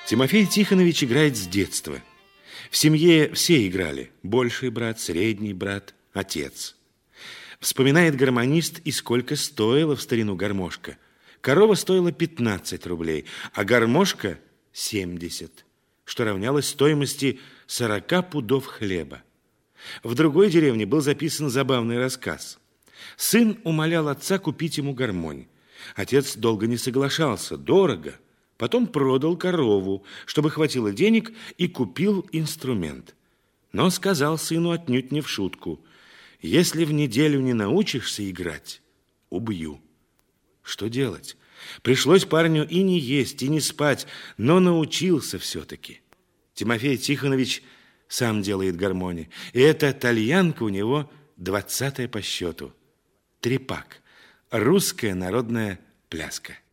Тимофей Тихонович играет с детства. В семье все играли. Больший брат, средний брат, отец. Вспоминает гармонист, и сколько стоила в старину гармошка. Корова стоила 15 рублей, а гармошка 70, что равнялось стоимости 40 пудов хлеба. В другой деревне был записан забавный рассказ. Сын умолял отца купить ему гармонь. Отец долго не соглашался, дорого. Потом продал корову, чтобы хватило денег, и купил инструмент. Но сказал сыну отнюдь не в шутку: «Если в неделю не научишься играть, убью». Что делать? Пришлось парню и не есть, и не спать, но научился все-таки. Тимофей Тихонович сам делает гармони, и эта тальянка у него 20-я по счету. Трепак. Русская народная пляска.